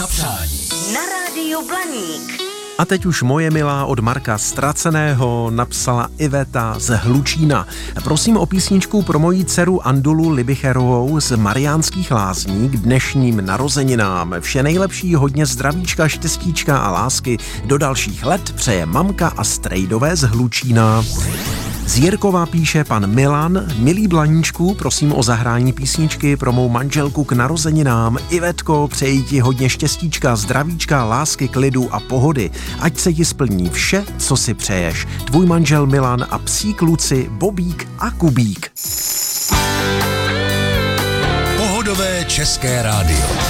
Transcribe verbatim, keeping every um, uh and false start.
Na přání. Na rádiu Blaník. A teď už moje milá od Marka Ztraceného napsala Iveta z Hlučína. Prosím o písničku pro moji dceru Andulu Libicherovou z Mariánských Lázní k dnešním narozeninám. Vše nejlepší, hodně zdravíčka, štěstíčka a lásky do dalších let přeje mamka a strejdové z Hlučína. Z Jirkova píše pan Milan: milý Blaníčku, prosím o zahrání písničky pro mou manželku k narozeninám. Ivetko, přeji ti hodně štěstíčka, zdravíčka, lásky, klidu a pohody. Ať se ti splní vše, co si přeješ. Tvůj manžel Milan a psí kluci Bobík a Kubík. Pohodové české rádio.